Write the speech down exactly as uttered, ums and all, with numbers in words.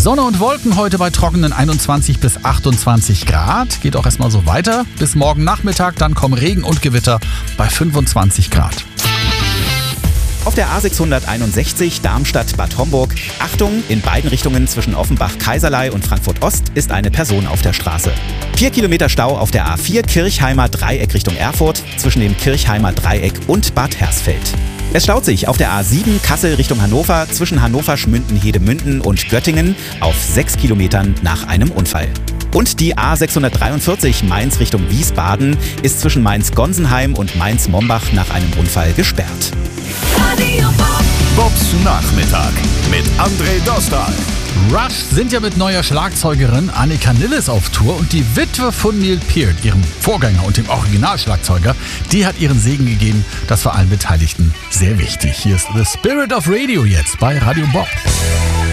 Sonne und Wolken heute bei trockenen einundzwanzig bis achtundzwanzig Grad. Geht auch erstmal so weiter. Bis morgen Nachmittag, dann kommen Regen und Gewitter bei fünfundzwanzig Grad. Auf der A sechshunderteinundsechzig Darmstadt-Bad Homburg. Achtung, in beiden Richtungen zwischen Offenbach-Kaiserlei und Frankfurt-Ost ist eine Person auf der Straße. Vier Kilometer Stau auf der A vier Kirchheimer Dreieck Richtung Erfurt zwischen dem Kirchheimer Dreieck und Bad Hersfeld. Es staut sich auf der A sieben Kassel Richtung Hannover zwischen Hannover-Schmünden-Hedemünden und Göttingen auf sechs Kilometern nach einem Unfall. Und die A sechshundertdreiundvierzig Mainz Richtung Wiesbaden ist zwischen Mainz-Gonsenheim und Mainz-Mombach nach einem Unfall gesperrt. Bobs Nachmittag mit André Dostal. Rush sind ja mit neuer Schlagzeugerin Annika Nilles auf Tour und die Witwe von Neil Peart, ihrem Vorgänger und dem Originalschlagzeuger, die hat ihren Segen gegeben. Das war allen Beteiligten sehr wichtig. Hier ist The Spirit of Radio jetzt bei Radio Bob.